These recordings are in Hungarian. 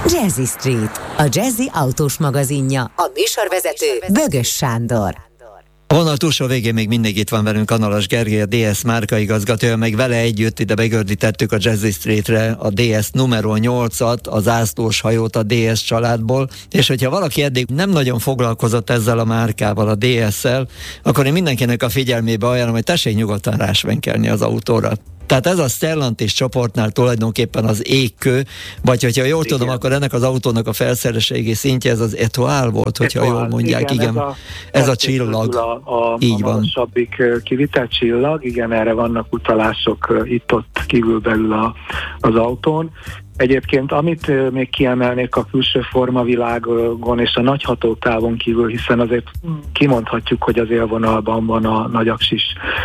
Jazzy Street, a Jazzy autós magazinja, a műsorvezető Bögös Sándor. A vonal túlsó végén még mindig itt van velünk Analas Gergely, a DS márkaigazgatója, meg vele együtt ide begördítettük a Jazzy Streetre a DS numero 8-at, a zászlós hajót a DS családból, és hogyha valaki eddig nem nagyon foglalkozott ezzel a márkával, a DS-szel, akkor én mindenkinek a figyelmébe ajánlom, hogy tessék nyugodtan rásvenkelni az autóra. Tehát ez a Stellantis csoportnál tulajdonképpen az égkő, vagy hogyha jól tudom, akkor ennek az autónak a felszereltségi szintje ez az Etoile volt, hogyha jól mondják, igen. Ez a csillag. Így van. A magasabbik kivitelt csillag, igen, erre vannak utalások itt-ott kívülbelül az autón. Egyébként, amit még kiemelnék a külső formavilágon és a nagy hatótávon kívül, hiszen azért kimondhatjuk, hogy az élvonalban van a nagyaksis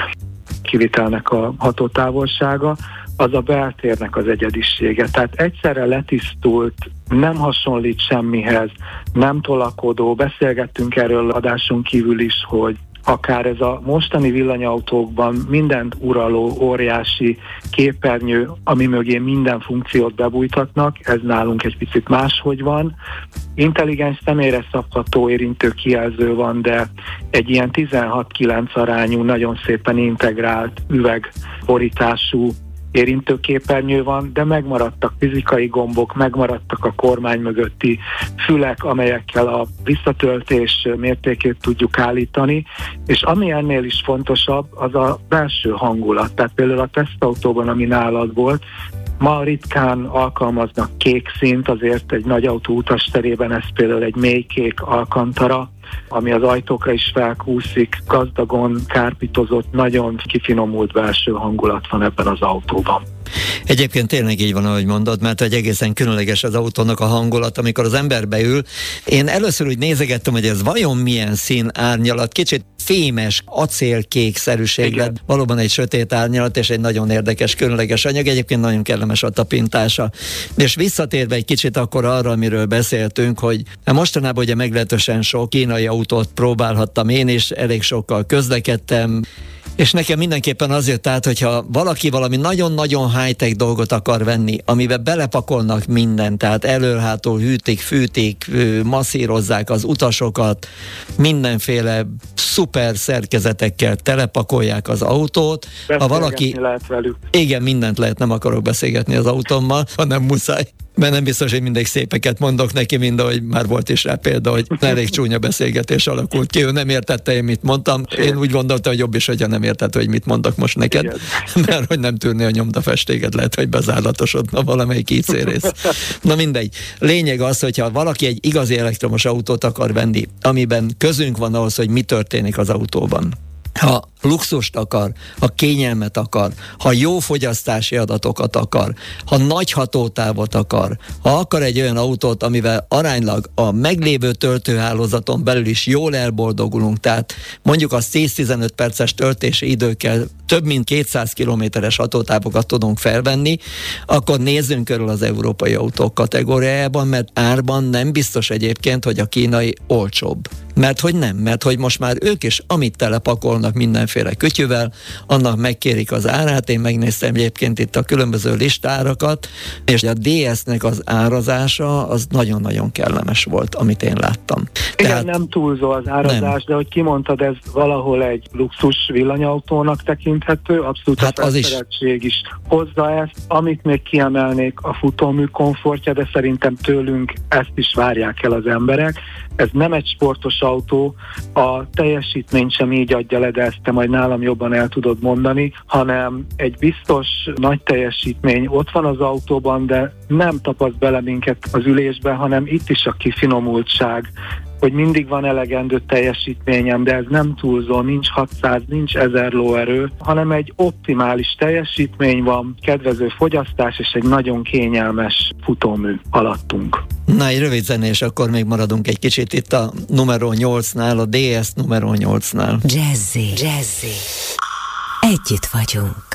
kivitelnek a hatótávolsága, az a beltérnek az egyedisége. Tehát egyszerre letisztult, nem hasonlít semmihez, nem tolakodó. Beszélgettünk erről adáson kívül is, hogy akár ez a mostani villanyautókban mindent uraló óriási képernyő, ami mögé minden funkciót bebújtatnak, ez nálunk egy picit máshogy van. Intelligens személyre szabható érintő kijelző van, de egy ilyen 16:9 arányú, nagyon szépen integrált üvegborítású érintőképernyő van, de megmaradtak fizikai gombok, megmaradtak a kormány mögötti fülek, amelyekkel a visszatöltés mértékét tudjuk állítani, és ami ennél is fontosabb, az a belső hangulat. Tehát például a tesztautóban, ami nálad volt, ma ritkán alkalmaznak kék színt, azért egy nagy autó utasterében ez például egy mélykék alkantara, ami az ajtókra is felkúszik, gazdagon kárpitozott, nagyon kifinomult belső hangulat van ebben az autóban. Egyébként tényleg így van, ahogy mondod, mert egy egészen különleges az autónak a hangulat, amikor az ember beül. Én először úgy nézegettem, hogy ez vajon milyen szín árnyalat, kicsit fémes, acélkék-szerűség lett, valóban egy sötét árnyalat, és egy nagyon érdekes, különleges anyag, egyébként nagyon kellemes a tapintása. És visszatérve egy kicsit akkor arra, amiről beszéltünk, hogy mostanában ugye meglehetősen sok kínai autót próbálhattam én, és elég sokkal közlekedtem, és nekem mindenképpen az jött át, hogyha valaki valami nagyon-nagyon high-tech dolgot akar venni, amiben belepakolnak mindent, tehát elől-hátul hűtik, fűtik, masszírozzák az utasokat, mindenféle szuper szerkezetekkel telepakolják az autót. Ha valaki lehet velük. Igen, mindent lehet, nem akarok beszélgetni az autómmal, hanem muszáj. Mert nem biztos, hogy mindig szépeket mondok neki, mind ahogy már volt is rá példa, hogy elég csúnya beszélgetés alakult ki. Ő nem értette, én mit mondtam. Én úgy gondoltam, hogy jobb is, hogyha nem értette, hogy mit mondok most neked. Igen. Mert hogy nem tűrné a nyomdafestéget, lehet, hogy bezárlatosodna valamelyik IC-rész. Na mindegy. Lényeg az, hogyha valaki egy igazi elektromos autót akar venni, amiben közünk van ahhoz, hogy mi történik az autóban. Ha luxust akar, ha kényelmet akar, ha jó fogyasztási adatokat akar, ha nagy hatótávot akar, ha akar egy olyan autót, amivel aránylag a meglévő töltőhálózaton belül is jól elboldogulunk, tehát mondjuk az 10-15 perces töltési időkkel több mint 200 kilométeres hatótávokat tudunk felvenni, akkor nézzünk körül az európai autók kategóriájában, mert árban nem biztos egyébként, hogy a kínai olcsóbb. Mert hogy nem, mert hogy most már ők is, amit telepakolnak mindenféle kütyüvel, annak megkérik az árát. Én megnéztem egyébként itt a különböző listárakat, és a DS-nek az árazása az nagyon-nagyon kellemes volt, amit én láttam. Igen, tehát nem túlzó az árazás, nem. De hogy kimondtad, ez valahol egy luxus villanyautónak tekinthető, abszolút hát a felszereltség is hozza ezt. Amit még kiemelnék, a futómű komfortja, de szerintem tőlünk ezt is várják el az emberek. Ez nem egy sportos autó, a teljesítményt sem így adja le, de ezt te majd nálam jobban el tudod mondani, hanem egy biztos nagy teljesítmény ott van az autóban, de nem tapaszt bele minket az ülésbe, hanem itt is a kifinomultság, hogy mindig van elegendő teljesítményem, de ez nem túlzó, nincs 600, nincs 1000 lóerő, hanem egy optimális teljesítmény van, kedvező fogyasztás és egy nagyon kényelmes futómű alattunk. Na, egy rövid zene, és akkor még maradunk egy kicsit itt a numero 8-nál, a DS numero 8-nál. Jazzy. Együtt vagyunk.